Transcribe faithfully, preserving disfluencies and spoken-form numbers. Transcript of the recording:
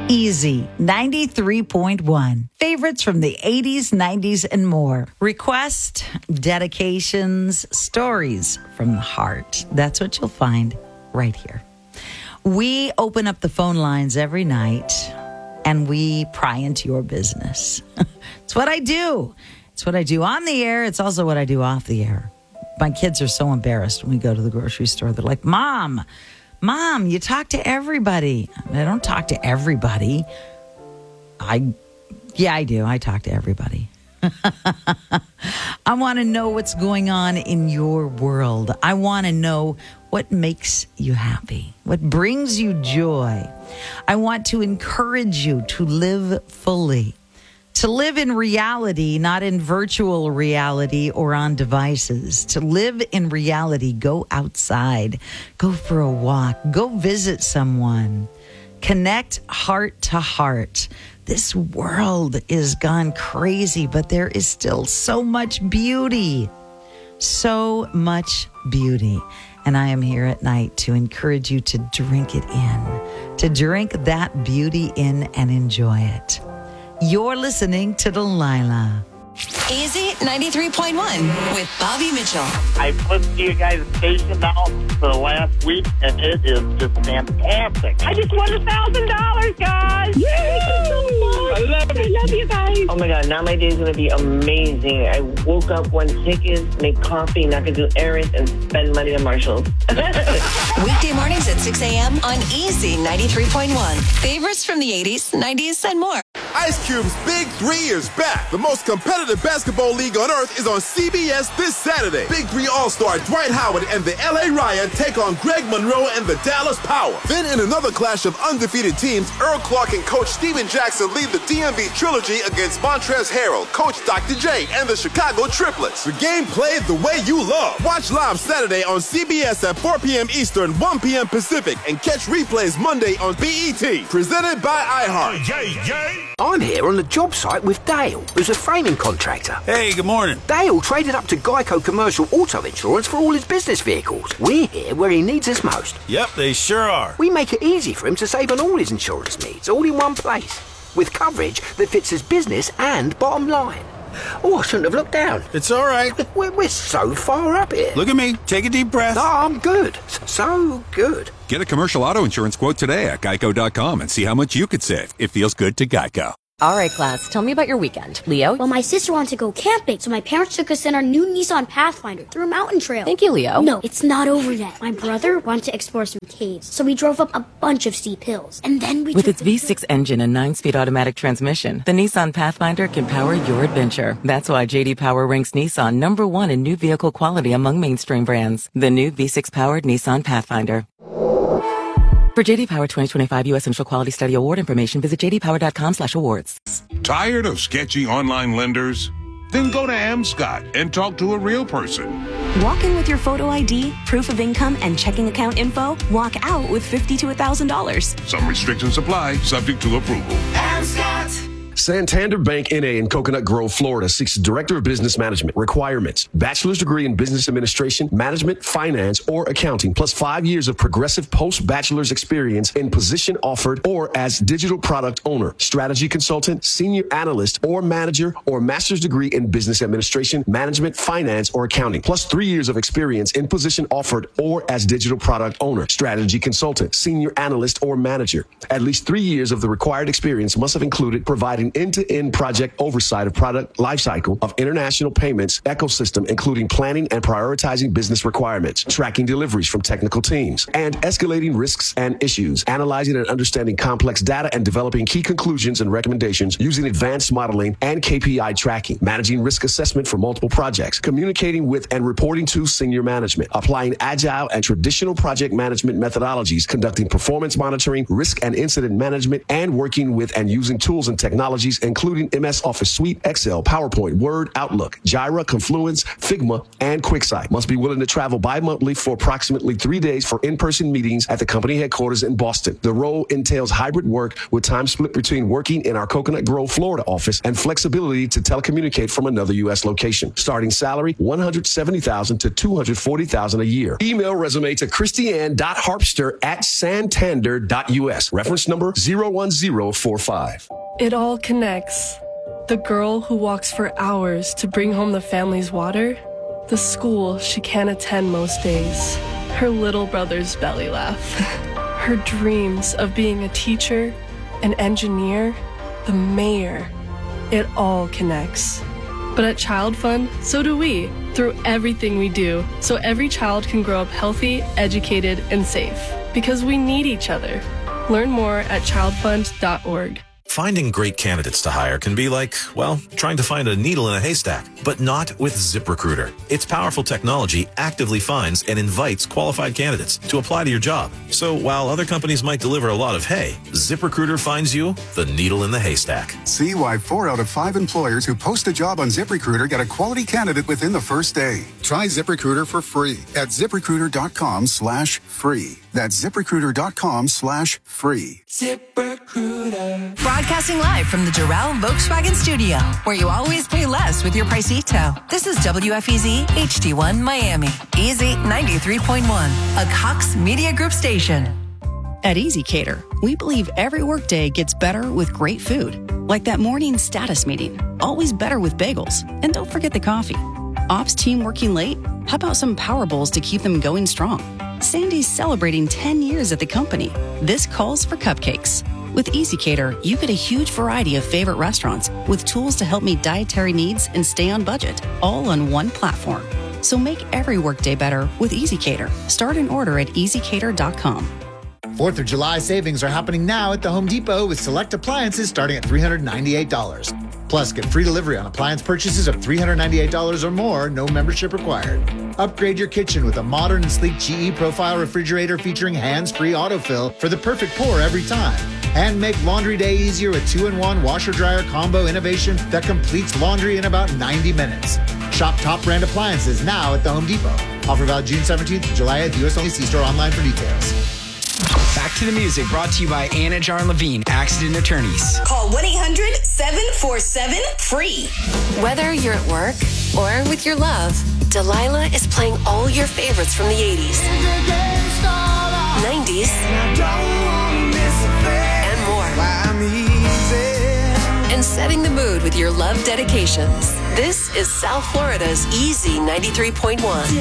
Easy, ninety-three point one. Favorites from the eighties, nineties, and more. Request, dedications, stories from the heart. That's what you'll find right here. We open up the phone lines every night and we pry into your business. It's what I do. It's what I do on the air. It's also what I do off the air. My kids are so embarrassed when we go to the grocery store. They're like, Mom, Mom, you talk to everybody. I don't talk to everybody. I, yeah, I do. I talk to everybody. I want to know what's going on in your world. I want to know what makes you happy, what brings you joy. I want to encourage you to live fully, to live in reality, not in virtual reality or on devices. To live in reality, go outside, go for a walk, go visit someone, connect heart to heart. This world is gone crazy, but there is still so much beauty, so much beauty. And I am here at night to encourage you to drink it in, to drink that beauty in and enjoy it. You're listening to Delilah. Easy ninety-three point one with Bobby Mitchell. I've listened to you guys' station now for the last week, and it is just fantastic. I just won a thousand dollars, guys! Yay! I love it. I love you guys. Oh my God, now my day is going to be amazing. I woke up, won tickets, made coffee, not going to do errands, and spend money on Marshalls. Weekday mornings at six a.m. on Easy ninety-three point one. Favorites from the eighties, nineties, and more. Ice Cube's Big Three is back. The most competitive basketball league on earth is on C B S this Saturday. Big Three All-Star Dwight Howard and the L A Riot take on Greg Monroe and the Dallas Power. Then in another clash of undefeated teams, Earl Clark and Coach Steven Jackson lead the D M V Trilogy against Montrezl Harrell, Coach Doctor J, and the Chicago Triplets. The game played the way you love. Watch live Saturday on C B S at four p.m. Eastern, one p.m. Pacific, and catch replays Monday on B E T. Presented by iHeart. Yay, yay. I'm here on the job site with Dale, who's a framing contractor. Hey, good morning. Dale traded up to Geico Commercial Auto Insurance for all his business vehicles. We're here where he needs us most. Yep, they sure are. We make it easy for him to save on all his insurance needs, all in one place, with coverage that fits his business and bottom line. Oh, I shouldn't have looked down. It's all right. We're, we're so far up here. Look at me. Take a deep breath. No, I'm good. So good. Get a commercial auto insurance quote today at geico dot com and see how much you could save. It feels good to Geico. All right, class, tell me about your weekend. Leo? Well, my sister wanted to go camping, so my parents took us in our new Nissan Pathfinder through a mountain trail. Thank you, Leo. No, it's not over yet. My brother wanted to explore some caves, so we drove up a bunch of steep hills. And then we With took its V six engine and nine-speed automatic transmission, the Nissan Pathfinder can power your adventure. That's why J D Power ranks Nissan number one in new vehicle quality among mainstream brands. The new V six-powered Nissan Pathfinder. For J D Power twenty twenty-five U S Central Quality Study Award information, visit j d power dot com slash awards. Tired of sketchy online lenders? Then go to Amscot and talk to a real person. Walk in with your photo I D, proof of income, and checking account info. Walk out with fifty to one thousand dollars. Some restrictions apply, subject to approval. Amscot! Santander Bank N A in Coconut Grove, Florida seeks Director of Business Management. Requirements: bachelor's degree in business administration, management, finance, or accounting, plus five years of progressive post-bachelor's experience in position offered or as digital product owner, strategy consultant, senior analyst, or manager, or master's degree in business administration, management, finance, or accounting, plus three years of experience in position offered or as digital product owner, strategy consultant, senior analyst, or manager. At least three years of the required experience must have included providing end-to-end project oversight of product lifecycle of international payments ecosystem, including planning and prioritizing business requirements, tracking deliveries from technical teams, and escalating risks and issues, analyzing and understanding complex data and developing key conclusions and recommendations using advanced modeling and K P I tracking, managing risk assessment for multiple projects, communicating with and reporting to senior management, applying agile and traditional project management methodologies, conducting performance monitoring, risk and incident management, and working with and using tools and technologies technologies, including M S Office Suite, Excel, PowerPoint, Word, Outlook, Jira, Confluence, Figma, and QuickSight. Must be willing to travel bi-monthly for approximately three days for in-person meetings at the company headquarters in Boston. The role entails hybrid work with time split between working in our Coconut Grove, Florida office and flexibility to telecommunicate from another U S location. Starting salary, one hundred seventy thousand dollars to two hundred forty thousand dollars a year. Email resume to christiane.harpster at santander.us. Reference number zero one zero four five. It all connects. The girl who walks for hours to bring home the family's water, the school she can't attend most days, her little brother's belly laugh, her dreams of being a teacher, an engineer, the mayor. It all connects. But at Child Fund, so do we, through everything we do, so every child can grow up healthy, educated, and safe. Because we need each other. Learn more at child fund dot org. Finding great candidates to hire can be like, well, trying to find a needle in a haystack, but not with ZipRecruiter. Its powerful technology actively finds and invites qualified candidates to apply to your job. So while other companies might deliver a lot of hay, ZipRecruiter finds you the needle in the haystack. See why four out of five employers who post a job on ZipRecruiter get a quality candidate within the first day. Try ZipRecruiter for free at ZipRecruiter.com slash free. That's ZipRecruiter.com slash free. ZipRecruiter. Broadcasting live from the Doral Volkswagen Studio, where you always pay less with your Pricito. This is W F E Z H D one Miami. Easy ninety-three point one, a Cox Media Group station. At EasyCater, we believe every workday gets better with great food. Like that morning status meeting, always better with bagels. And don't forget the coffee. Ops team working late? How about some Power Bowls to keep them going strong? Sandy's celebrating ten years at the company. This calls for cupcakes. With EasyCater, you get a huge variety of favorite restaurants with tools to help meet dietary needs and stay on budget, all on one platform. So make every workday better with EasyCater. Start an order at easy cater dot com. fourth of July savings are happening now at the Home Depot with select appliances starting at three hundred ninety-eight dollars. Plus, get free delivery on appliance purchases of three hundred ninety-eight dollars or more, no membership required. Upgrade your kitchen with a modern and sleek G E Profile refrigerator featuring hands-free autofill for the perfect pour every time. And make laundry day easier with two in one washer-dryer combo innovation that completes laundry in about ninety minutes. Shop top brand appliances now at the Home Depot. Offer valid June seventeenth to July eighth, U S only. See store online for details. Back to the music, brought to you by Anna Jar Levine, Accident Attorneys. Call one eight hundred seven four seven free. Whether you're at work or with your love, Delilah is playing all your favorites from the eighties, nineties, and more. And setting the mood with your love dedications. This is South Florida's Easy ninety-three point one.